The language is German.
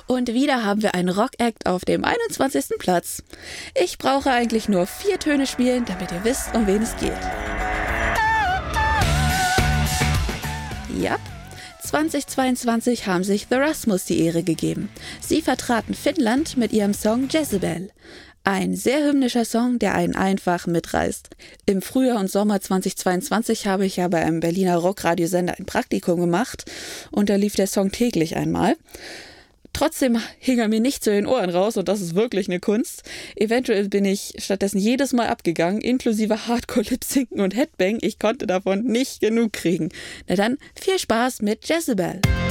Und wieder haben wir einen Rock-Act auf dem 21. Platz. Ich brauche eigentlich nur 4 Töne spielen, damit ihr wisst, um wen es geht. Ja, 2022 haben sich The Rasmus die Ehre gegeben. Sie vertraten Finnland mit ihrem Song Jezebel. Ein sehr hymnischer Song, der einen einfach mitreißt. Im Frühjahr und Sommer 2022 habe ich ja bei einem Berliner Rockradiosender ein Praktikum gemacht und da lief der Song täglich einmal. Trotzdem hing er mir nicht zu den Ohren raus und das ist wirklich eine Kunst. Eventuell bin ich stattdessen jedes Mal abgegangen, inklusive Hardcore-Lip-Sinken und Headbang. Ich konnte davon nicht genug kriegen. Na dann, viel Spaß mit Jezebel.